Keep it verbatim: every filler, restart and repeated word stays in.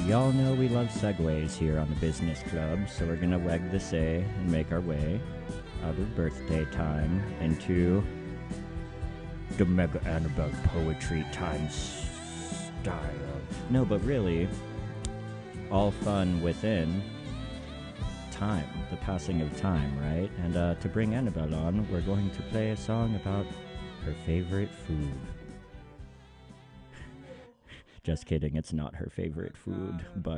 Y'all know we love segues here on the Business Club, so we're gonna weg the say and make our way out of birthday time into the Mega Annabelle poetry time style. No, but really, all fun within time, the passing of time, right? And uh, to bring Annabelle on, we're going to play a song about her favorite food. Just kidding, it's not her favorite food, but